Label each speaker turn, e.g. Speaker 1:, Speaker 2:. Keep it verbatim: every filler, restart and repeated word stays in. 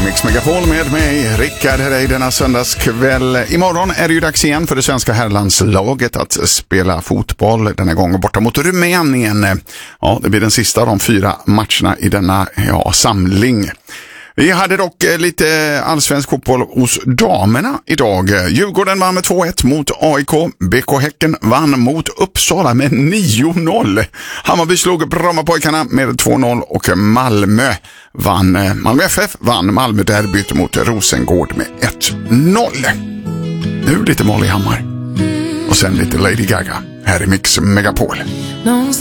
Speaker 1: Mix Megapol med mig, Rickard, här i denna söndagskväll. Imorgon är det ju dags igen för det svenska herrlandslaget att spela fotboll, denna gång borta mot Rumänien. Ja, det blir den sista av de fyra matcherna i denna ja, samling. Vi hade dock lite allsvensk fotboll hos damerna idag. Djurgården vann med två ett mot A I K. B K Häcken vann mot Uppsala med nio noll. Hammarby slog Brommapojkarna med två noll och Malmö vann, Malmö F F vann Malmö-derbyt mot Rosengård med ett noll. Nu lite Molly Hammar och sen lite Lady Gaga här i Mix Megapol.